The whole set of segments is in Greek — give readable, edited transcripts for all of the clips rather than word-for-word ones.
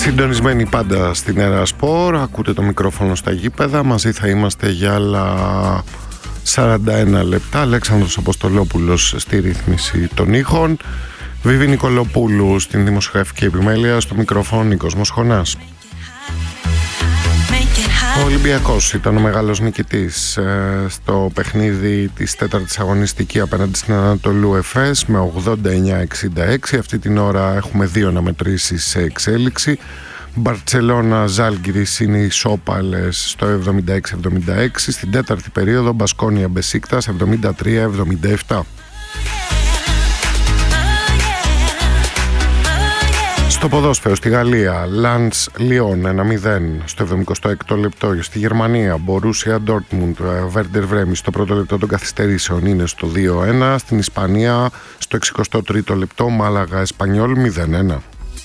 Συντονισμένοι πάντα στην Ερασπορ, ακούτε το μικρόφωνο στα γήπεδα. Μαζί θα είμαστε για άλλα 41 λεπτά. Αλέξανδρος Αποστολόπουλος στη ρύθμιση των ήχων, Βίβη Νικολοπούλου στην δημοσιογραφική επιμέλεια, στο μικρόφωνο Νίκος Μοσχονάς. Ο Ολυμπιακός ήταν ο μεγάλος νικητής στο παιχνίδι της τέταρτης αγωνιστική απέναντι στην Ανατολού Εφές με 89-66. Αυτή την ώρα έχουμε δύο αναμετρήσεις σε εξέλιξη. Μπαρτσελώνα Ζάλγκιρις είναι ισόπαλες στο 76-76. Στην τέταρτη περίοδο Μπασκόνια Μπεσίκτας 73-77. Στο ποδόσφαιρο στη Γαλλία, Λαντς Λιόν 1-0 στο 76ο λεπτό. Στη Γερμανία, Μπορούσια Ντόρτμουντ Βέρντερ Βρέμι στο πρώτο λεπτό των καθυστερήσεων είναι στο 2-1. Στην Ισπανία, στο 63ο λεπτό, Μάλαγα Εσπανιόλ 0-1.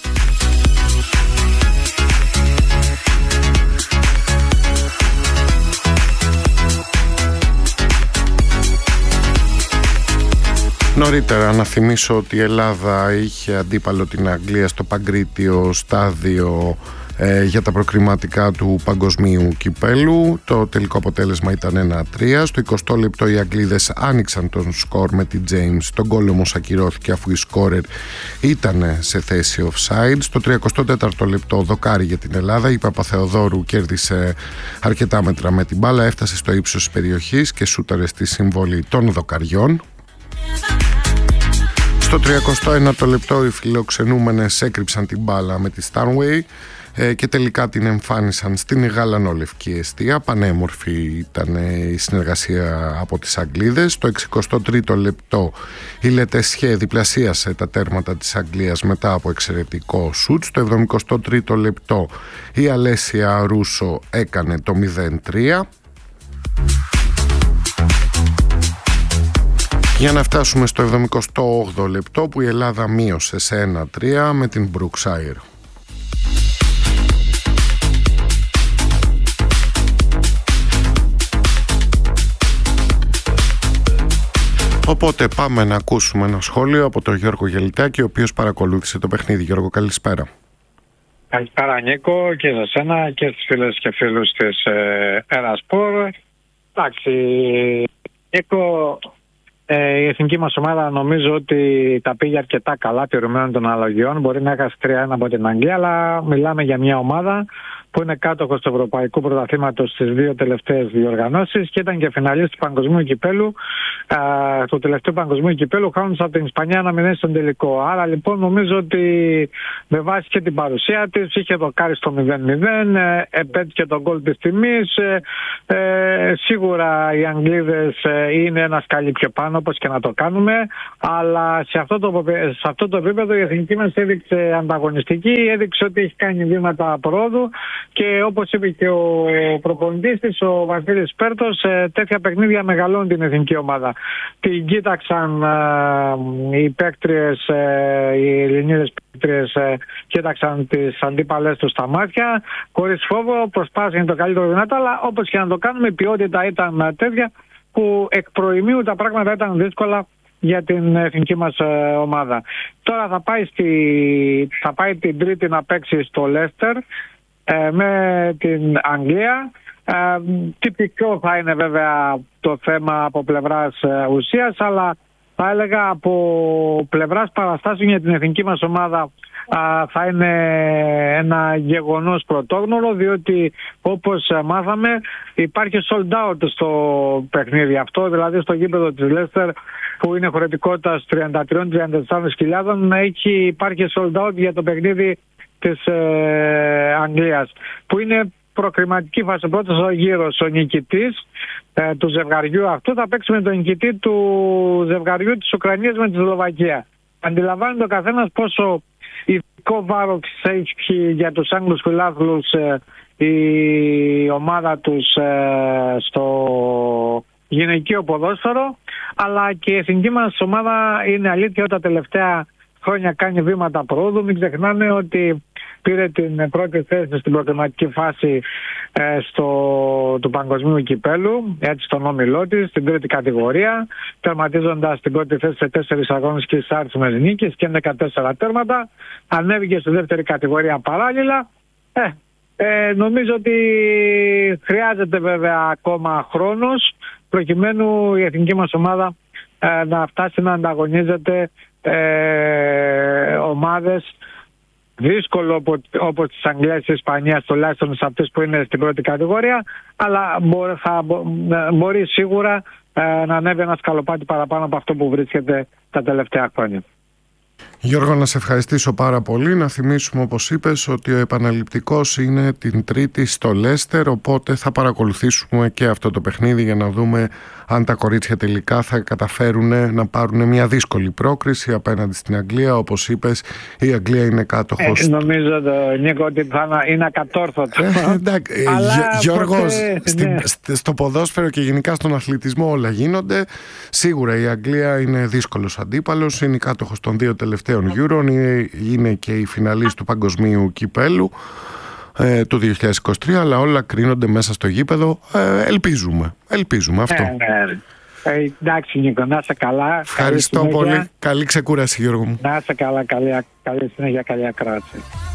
Νωρίτερα να θυμίσω ότι η Ελλάδα είχε αντίπαλο την Αγγλία στο Παγκρίτιο στάδιο για τα προκριματικά του παγκοσμίου κυπέλου. Το τελικό αποτέλεσμα ήταν 1-3. Στο 20ο λεπτό οι Αγγλίδες άνοιξαν τον σκορ με την James. Τον γκολ όμως ακυρώθηκε αφού η σκόρερ ήταν σε θέση offside. Στο 34ο λεπτό δοκάρι για την Ελλάδα. Η Παπαθεοδόρου κέρδισε αρκετά μέτρα με την μπάλα, έφτασε στο ύψος της περιοχής και σούταρε στη συμβολή των δοκαριών. Στο 39ο λεπτό οι φιλοξενούμενες έκρυψαν την μπάλα με τη Stanway και τελικά την εμφάνισαν στην γαλανόλευκη εστία. Πανέμορφη ήταν η συνεργασία από τις Αγγλίδες. Στο 63ο λεπτό η Λετεσχέ διπλασίασε τα τέρματα της Αγγλίας μετά από εξαιρετικό σουτ. Στο 73ο λεπτό η Αλέσια Ρούσο έκανε το 0-3. Για να φτάσουμε στο 78ο λεπτό που η Ελλάδα μείωσε σε 1-3 με την Brookside. Οπότε πάμε να ακούσουμε ένα σχόλιο από τον Γιώργο Γελιτάκη, ο οποίος παρακολούθησε το παιχνίδι. Γιώργο, καλησπέρα. Καλησπέρα Νίκο, και σε σένα και στις φίλες και φίλους της Ερασπορ. Εντάξει, Νίκο, η εθνική μας ομάδα νομίζω ότι τα πήγε αρκετά καλά τηρουμένων των αναλογιών. Μπορεί να έχασε 3-1 από την Αγγλία, αλλά μιλάμε για μια ομάδα που είναι κάτοχος του Ευρωπαϊκού Πρωταθλήματος στις δύο τελευταίες διοργανώσεις και ήταν και φιναλίστ του Παγκοσμίου Κυπέλου, του τελευταίου Παγκοσμίου Κυπέλου, χάνοντας από την Ισπανία να μηνέσει στον τελικό. Άρα λοιπόν νομίζω ότι με βάση και την παρουσία της, είχε δοκάρει στο 0-0, επέτυχε τον γκολ της τιμής. Σίγουρα οι Αγγλίδες είναι ένα σκαλί πιο πάνω, όπως και να το κάνουμε, αλλά σε αυτό το επίπεδο η εθνική μας έδειξε ανταγωνιστική, έδειξε ότι έχει κάνει βήματα προόδου. Και όπως είπε και ο προπονητής της, ο Βασίλης Πέρτος, τέτοια παιχνίδια μεγαλώνουν την εθνική ομάδα. Την κοίταξαν οι παίκτριες, οι Ελληνίδες παίκτριες, κοίταξαν τις αντίπαλες τους στα μάτια, χωρίς φόβο, προσπάθησαν το καλύτερο δυνατό, αλλά όπως και να το κάνουμε, η ποιότητα ήταν τέτοια που εκ προημίου τα πράγματα ήταν δύσκολα για την εθνική μας ομάδα. Τώρα θα πάει την Τρίτη να παίξει στο Λέστερ με την Αγγλία. Τυπικό θα είναι βέβαια το θέμα από πλευράς ουσίας, αλλά θα έλεγα από πλευράς παραστάσεων για την εθνική μας ομάδα θα είναι ένα γεγονός πρωτόγνωρο, διότι όπως μάθαμε υπάρχει sold out στο παιχνίδι αυτό, δηλαδή στο γήπεδο της Leicester που είναι χωρητικότητας 33-34 υπάρχει sold out για το παιχνίδι της Αγγλίας, που είναι προκριματική φάση. Πρώτος γύρος ο νικητής του ζευγαριού αυτού θα παίξει με τον νικητή του ζευγαριού της Ουκρανίας με τη Σλοβακία. Αντιλαμβάνεται ο καθένας πόσο ειδικό βάρος έχει για τους Άγγλους φιλάθλους η ομάδα τους στο γυναικείο ποδόσφαιρο, αλλά και η εθνική μας ομάδα είναι αλήθεια ότι τα τελευταία χρόνια κάνει βήματα προόδου. Μην ξεχνάμε ότι πήρε την πρώτη θέση στην προκριματική φάση του παγκοσμίου κυπέλου, έτσι στον όμιλό της, στην τρίτη κατηγορία, τερματίζοντας την πρώτη θέση σε 4 αγώνες και στις άριθμες νίκες και 14 τέρματα. Ανέβηκε στη δεύτερη κατηγορία παράλληλα. Νομίζω ότι χρειάζεται βέβαια ακόμα χρόνος προκειμένου η εθνική μας ομάδα να φτάσει να ανταγωνίζεται ομάδες δύσκολο όπως της Αγγλίας και Ισπανίας, τουλάχιστον σε αυτές που είναι στην πρώτη κατηγορία, αλλά μπορεί σίγουρα να ανέβει ένα σκαλοπάτι παραπάνω από αυτό που βρίσκεται τα τελευταία χρόνια. Γιώργο, να σε ευχαριστήσω πάρα πολύ. Να θυμίσουμε, όπως είπες, ότι ο επαναληπτικός είναι την Τρίτη στο Λέστερ, οπότε θα παρακολουθήσουμε και αυτό το παιχνίδι για να δούμε αν τα κορίτσια τελικά θα καταφέρουν να πάρουν μια δύσκολη πρόκριση απέναντι στην Αγγλία. Όπως είπες, η Αγγλία είναι κάτοχος. Νομίζω, Νίκο, ότι θα είναι ακατόρθωτο. Γιώργο, στο ποδόσφαιρο και γενικά στον αθλητισμό όλα γίνονται. Σίγουρα η Αγγλία είναι δύσκολος αντίπαλος, είναι η κάτοχος των 2 τελευταίων Euro, είναι και η φιναλίστ του παγκοσμίου κυπέλου του 2023, αλλά όλα κρίνονται μέσα στο γήπεδο. Ελπίζουμε αυτό. Εντάξει, Νίκο, να είσαι καλά. Ευχαριστώ πολύ. Καλή ξεκούραση, Γιώργο μου. Να είσαι καλά, καλή συνέχεια, καλή ακρόαση.